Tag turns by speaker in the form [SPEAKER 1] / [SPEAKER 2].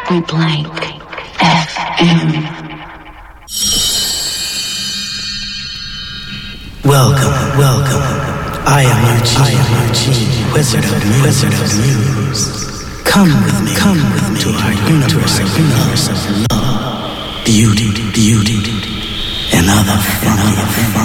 [SPEAKER 1] Blank FM.
[SPEAKER 2] Welcome. I am Eugene, Wizard of Muse. Come with me to our universe of love, beauty, and other funky